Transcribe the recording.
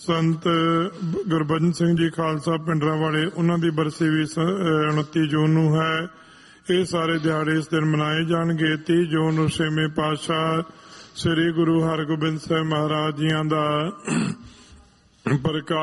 ਸੰਤ ਗੁਰਬਚਨ ਸਿੰਘ ਜੀ ਖਾਲਸਾ ਪਿੰਡਰਾਂ ਵਾਲੇ, ਉਹਨਾਂ ਦੀ ਬਰਸੀ ਵੀ 29 ਜੂਨ ਨੂੰ ਹੈ। ਇਹ ਸਾਰੇ ਦਿਹਾੜੇ ਇਸ ਦਿਨ ਮਨਾਏ ਜਾਣਗੇ। 30 ਜੂਨ ਨੂੰ 6ਵੇਂ ਪਾਤਸ਼ਾਹ ਸ੍ਰੀ ਗੁਰੂ ਹਰਗੋਬਿੰਦ ਸਾਹਿਬ ਮਹਾਰਾਜ ਜੀਆਂ ਦਾ ਪ੍ਰਕਾਸ਼